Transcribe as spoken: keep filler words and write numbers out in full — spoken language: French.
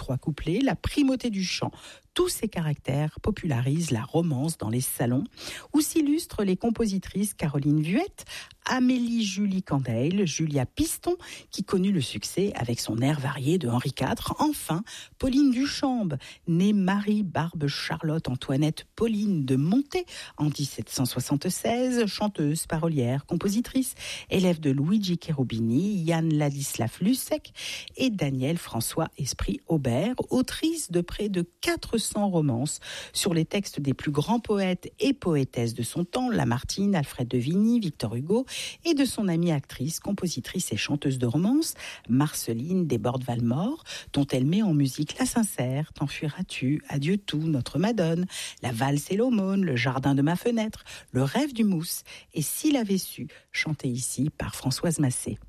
trois couplets, la primauté du chant. Tous ces caractères popularisent la romance dans les salons, où s'illustrent les compositrices Caroline Vuette, Amélie Julie Candeil, Julia Piston, qui connut le succès avec son air varié de Henri quatre. Enfin, Pauline Duchambe, née Marie Barbe Charlotte Antoinette Pauline de Monté en dix-sept cent soixante-seize, chanteuse, parolière, compositrice, élève de Luigi Cherubini, Yann Ladislav Lusek et Daniel François Esprit Aubert, autrice de près de quatre cents romances sur les textes des plus grands poètes et poétesses de son temps, Lamartine, Alfred de Vigny, Victor Hugo, et de son amie actrice, compositrice et chanteuse de romance, Marceline Desbordes-Valmore, dont elle met en musique La Sincère, T'en fuiras-tu, Adieu tout, Notre Madone, La valse et l'aumône, Le jardin de ma fenêtre, Le rêve du mousse et S'il avait su, chanté ici par Françoise Massé.